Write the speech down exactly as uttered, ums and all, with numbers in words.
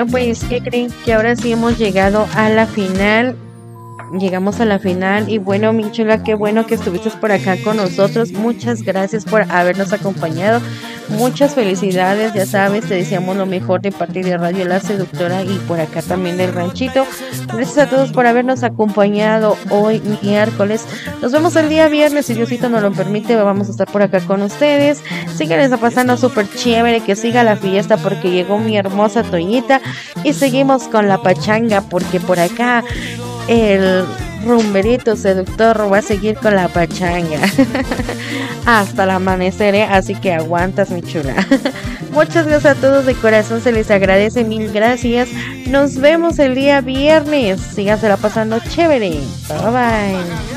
Bueno, pues, ¿qué creen? Que ahora sí hemos llegado a la final. Llegamos a la final y bueno, mi chula, qué bueno que estuviste por acá con nosotros. Muchas gracias por habernos acompañado. Muchas felicidades, ya sabes, te deseamos lo mejor de parte de Radio La Seductora y por acá también del Ranchito. Gracias a todos por habernos acompañado hoy miércoles. Nos vemos el día viernes, si Diosito nos lo permite, vamos a estar por acá con ustedes. Síganles pasando súper chévere, que siga la fiesta porque llegó mi hermosa Toñita y seguimos con la pachanga porque por acá el rumberito seductor va a seguir con la pachanga hasta el amanecer, ¿eh? Así que aguantas, mi chula. Muchas gracias a todos de corazón, se les agradece, mil gracias. Nos vemos el día viernes, sígansela pasando chévere. Bye bye.